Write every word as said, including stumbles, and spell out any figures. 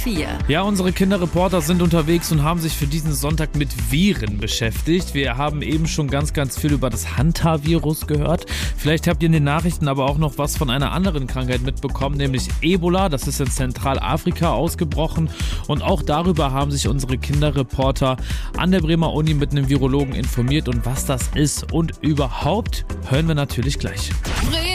vier. Ja, unsere Kinderreporter sind unterwegs und haben sich für diesen Sonntag mit Viren beschäftigt. Wir haben eben schon ganz, ganz viel über das Hanta-Virus gehört. Vielleicht habt ihr in den Nachrichten aber auch noch was von einer anderen Krankheit mitbekommen, nämlich Ebola. Das ist in Zentralafrika ausgebrochen. Und auch darüber haben sich unsere Kinderreporter an der Bremer Uni mit einem Virologen informiert. Und was das ist und überhaupt, hören wir natürlich gleich.